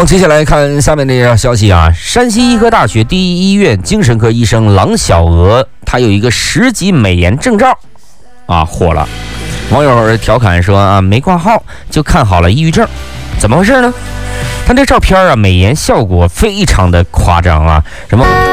好，接下来看下面这条消息啊，山西医科大学第一医院精神科医生郎小娥，她有一个10级美颜证照啊，火了。网友调侃说啊，没挂号就看好了抑郁症，怎么回事呢？他这照片啊，美颜效果非常的夸张啊，什么